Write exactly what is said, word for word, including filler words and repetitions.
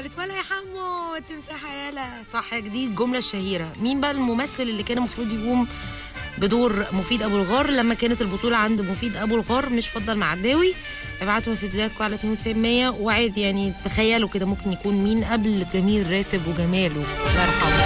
قالت ولا يا حمو التمساحه يالا صح. دي الجمله الشهيره. مين بقى الممثل اللي كان المفروض يقوم بدور مفيد ابو الغار لما كانت البطوله عند مفيد ابو الغار مش فضل معداوي؟ ابعتوا مسجاتكم على اتنين وتسعين مية وعادي يعني تخيلوا كده ممكن يكون مين قبل جميل راتب وجماله الله يرحمه.